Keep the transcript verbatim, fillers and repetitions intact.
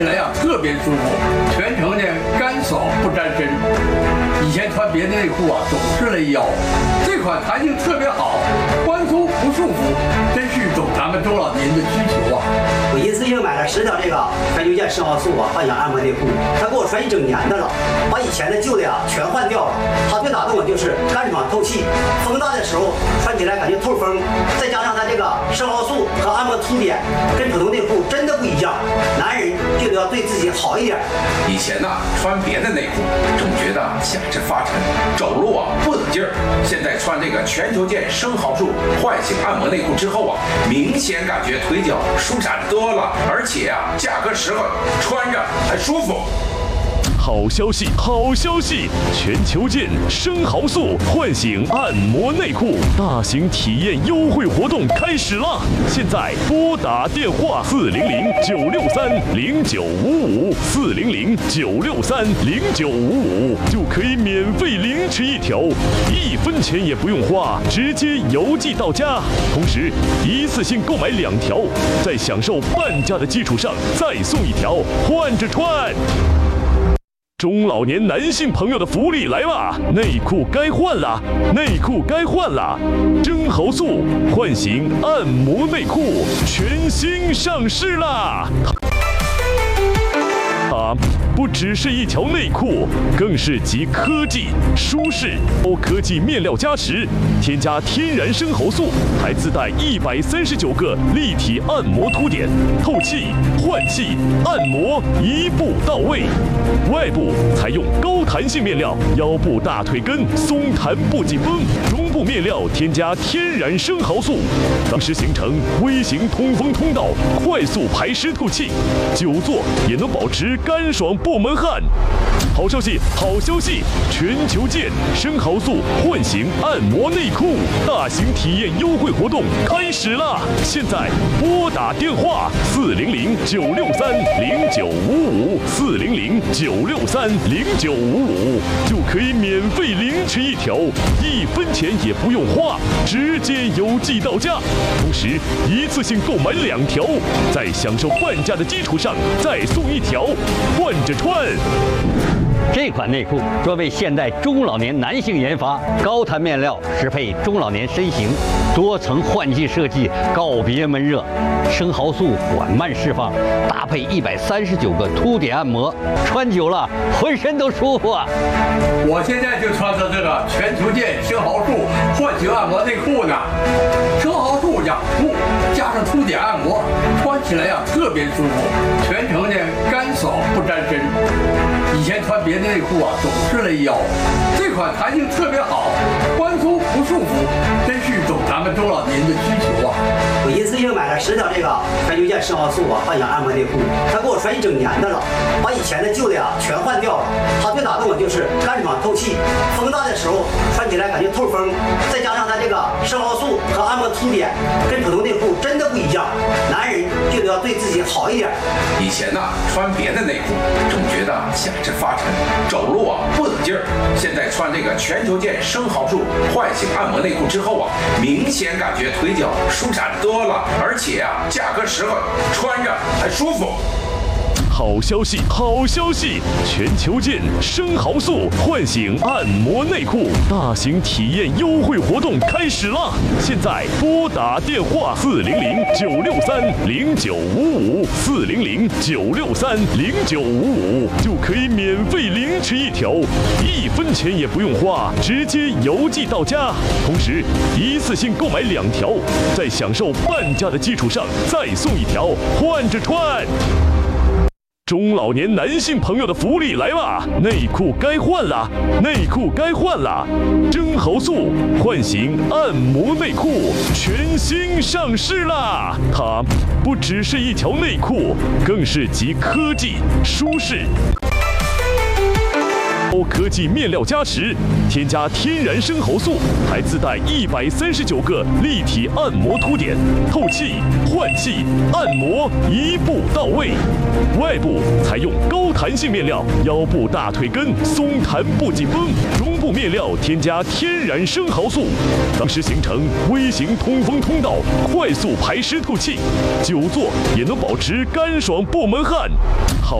来呀特别舒服，全程呢干爽不沾身。以前穿别的内裤啊总是勒腰，这款弹性特别好，宽松不束缚，真是懂咱们中老年人的需求啊！ 我一次性买了十条这个全球健生蚝素啊幻想按摩内裤，它给我穿一整年的了，把以前的旧的呀全换掉了。它最打动我就是干爽透气，风大的时候穿起来感觉透风，再加上它这个生蚝素和按摩凸点，跟普通内裤真的不一样。男人就得要对自己好一点。 以前呢、啊、穿别的内裤总觉得下肢发沉，走路啊不得劲儿。现在穿这个全球健生蚝素唤醒按摩内裤之后啊，明显感觉腿脚舒展多了，而且啊价格实惠，穿着还舒服。 好消息，好消息！全球健生蚝素唤醒按摩内裤大型体验优惠活动开始了！现在拨打电话四零零九六三零九五五四零零九六三零九五五就可以免费领取一条，一分钱也不用花，直接邮寄到家。同时，一次性购买两条，在享受半价的基础上再送一条，换着穿。中老年男性朋友的福利来吧，内裤该换了，内裤该换了，生蚝素唤醒按摩内裤全新上市啦！它不只是一条内裤，更是集科技、舒适、高科技面料加持，添加天然生蚝素，还自带一百三十九个立体按摩凸点，透气、换气、按摩一步到位。外部采用高弹性面料，腰部、大腿根松弹不紧绷；中部面料添加天然生蚝素，当时形成微型通风通道，快速排湿透气，久坐也能保持干爽不闷汗。好消息，好消息！全球健生蚝素唤醒按摩内裤大型体验优惠活动开始了！现在拨打电话四零零九六三零九五五四零零九六三零九五五就可以免费领取一条，一分钱也不用花，直接邮寄到家。同时，一次性购买两条，在享受半价的基础上再送一条，换着穿。 这款内裤专为现代中老年男性研发，高弹面料适配中老年身形，多层换气设计，告别闷热，生蚝素缓慢释放，搭配一百三十九个凸点按摩，穿久了浑身都舒服啊！ 我现在就穿着这个全球健生蚝素唤醒按摩内裤呢，生蚝素养肤加上凸点按摩，穿起来呀特别舒服，全程呢干爽不沾身。以前穿别的内裤啊总是勒腰，这款弹性特别好，宽松不束缚，真是懂咱们中老年人的需求啊！ 我一次性买了十条这个全球健生蚝素啊幻想按摩内裤，它给我穿一整年的了，把以前的旧的呀全换掉了。它最打动我就是干爽透气，风大的时候穿起来感觉透风，再加上它这个生蚝素和按摩凸点，跟普通内裤真的不一样。男人就得要对自己好一点。 以前呢、啊、穿别的内裤总觉得下肢发沉，走路啊不得劲儿。现在穿这个全球健生蚝素唤醒按摩内裤之后啊，明显感觉腿脚舒展多了，而且啊价格实惠，穿着还舒服。 好消息，好消息！全球健生蚝素唤醒按摩内裤大型体验优惠活动开始了！现在拨打电话四零零九六三零九五五四零零九六三零九五五就可以免费领取一条，一分钱也不用花，直接邮寄到家。同时，一次性购买两条，在享受半价的基础上再送一条，换着穿。中老年男性朋友的福利来吧，内裤该换了，内裤该换了，生蚝素唤醒按摩内裤全新上市啦！它不只是一条内裤，更是集科技、舒适、 高科技面料加持，添加天然生蚝素，还自带一百三十九个立体按摩凸点，透气、换气、按摩一步到位。外部采用高弹性面料，腰部大腿根松弹不紧绷。中部面料添加天然生蚝素，当时形成微型通风通道，快速排湿透气，久坐也能保持干爽不闷汗。好。